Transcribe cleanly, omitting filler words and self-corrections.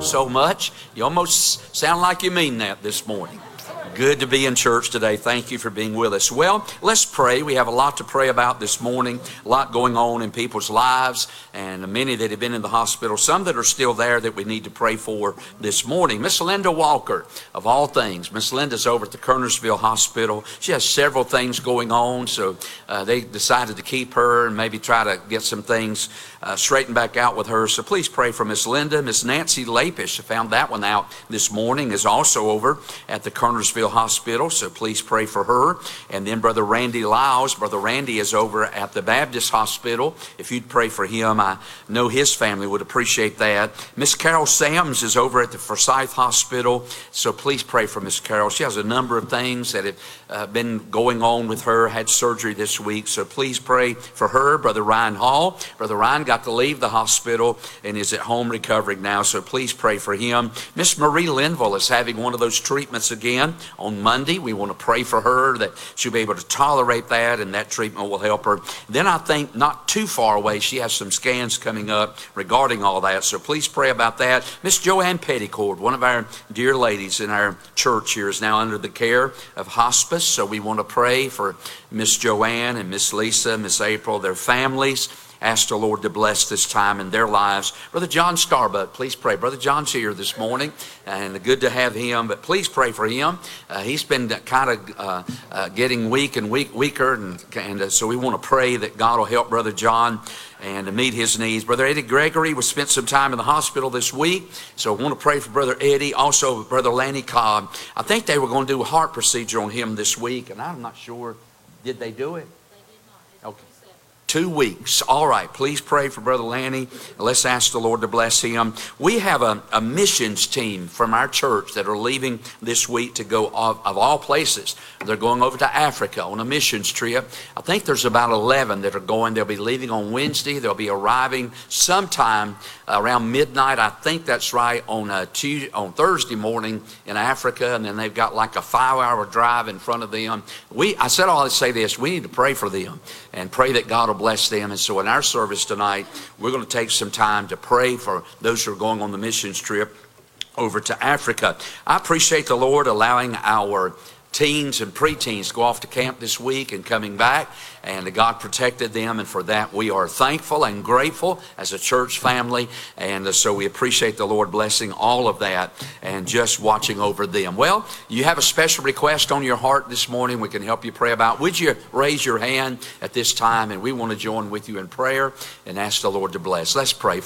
so much. You almost sound like you mean that this morning. Good to be in church today. Thank you for being with us. Well, let's pray. We have a lot to pray about this morning, a lot going on in people's lives, and many that have been in the hospital, some that are still there that we need to pray for this morning. Miss Linda Walker, of all things. Miss Linda's over at the Kernersville Hospital. She has several things going on, so they decided to keep her and maybe try to get some things straightened back out with her. So please pray for Miss Linda. Miss Nancy Lapish, I found that one out this morning, is also over at the Kernersville Hospital, so please pray for her. And then Brother Randy Lyles. Brother Randy is over at the Baptist Hospital. If you'd pray for him, I know his family would appreciate that. Miss Carol Sams is over at the Forsyth Hospital, so please pray for Miss Carol. She has a number of things that have been going on with her, had surgery this week, so please pray for her. Brother Ryan Hall. Brother Ryan got to leave the hospital and is at home recovering now, so please pray for him. Miss Marie Linville is having one of those treatments again on Monday. We want to pray for her that she'll be able to tolerate that, and that treatment will help her. Then I think not too far away, she has some scans coming up regarding all that, so please pray about that. Miss Joanne Petticord, one of our dear ladies in our church here, is now under the care of hospice, so we want to pray for Miss Joanne and Miss Lisa, Miss April, their families. Ask the Lord to bless this time in their lives. Brother John Starbuck, please pray. Brother John's here this morning, and good to have him, but please pray for him. He's been kind of getting weak and weaker, and so we want to pray that God will help Brother John and to meet his needs. Brother Eddie Gregory was spent some time in the hospital this week, so I want to pray for Brother Eddie. Also, Brother Lanny Cobb. I think they were going to do a heart procedure on him this week, and I'm not sure. Did they do it? They did not. Okay. 2 weeks. All right. Please pray for Brother Lanny. Let's ask the Lord to bless him. We have a missions team from our church that are leaving this week to go of all places. They're going over to Africa on a missions trip. I think there's about 11 that are going. They'll be leaving on Wednesday. They'll be arriving sometime around midnight. I think that's right, on Thursday morning in Africa, and then they've got like a 5-hour drive in front of them. I said all to say this: we need to pray for them and pray that God will bless them. And so in our service tonight, we're going to take some time to pray for those who are going on the missions trip over to Africa. I appreciate the Lord allowing our teens and preteens to go off to camp this week and coming back, and God protected them, and for that we are thankful and grateful as a church family, and so we appreciate the Lord blessing all of that and just watching over them. Well, you have a special request on your heart this morning we can help you pray about. Would you raise your hand at this time, and we want to join with you in prayer and ask the Lord to bless. Let's pray.